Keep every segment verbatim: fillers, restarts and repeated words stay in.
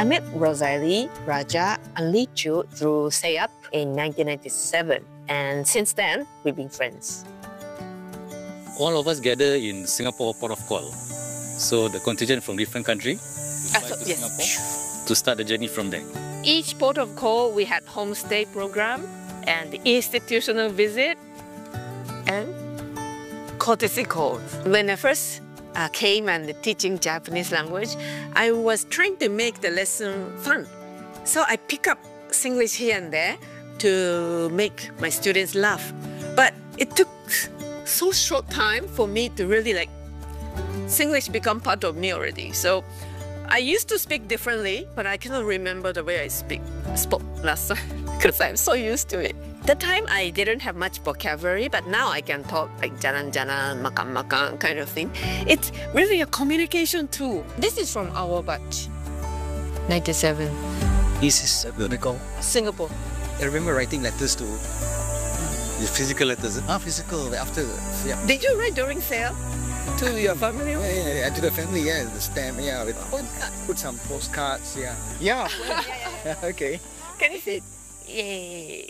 met Rosalie, Raja, and Lee Chu through SEAP in nineteen ninety-seven, and since then, we've been friends. All of us gather in Singapore Port of Call. So the contingent from different countries Uh, so, to yes. Singapore to start the journey from there. Each port of call, we had homestay program and institutional visit and courtesy calls. When I first uh, came and teaching Japanese language, I was trying to make the lesson fun. So I pick up Singlish here and there to make my students laugh. But it took so short time for me to really like Singlish become part of me already. So I used to speak differently, but I cannot remember the way I speak spoke last time because I'm so used to it. That time I didn't have much vocabulary, but now I can talk like jalan-jalan, makan-makan kind of thing. It's really a communication tool. This is from our batch, ninety-seven. This is Singapore. Singapore. I remember writing letters to the physical letters. Ah, physical after. Yeah. Did you write during sale to your family? Yeah, yeah, yeah, to the family, yeah, the stamp, yeah, with put some postcards, yeah. Yeah. yeah, yeah, yeah. Okay. Can you see it? Yay.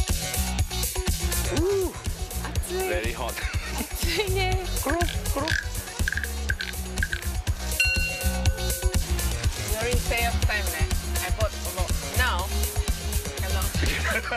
Very hot. Yeah.